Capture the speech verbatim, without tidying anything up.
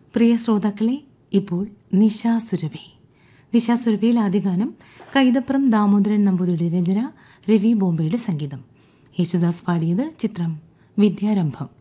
പ്രിയ ശ്രോതാക്കളെ, ഇപ്പോൾ നിശാ സുരഭി. നിശാ സുരഭിയിൽ ആദ്യ ഗാനം കൈതപ്രം ദാമോദരൻ നമ്പൂതിരിയുടെ രചന, രവി ബോംബെയുടെ സംഗീതം. യേശുദാസ് പാടിയത്. ചിത്രം വിദ്യാരംഭം.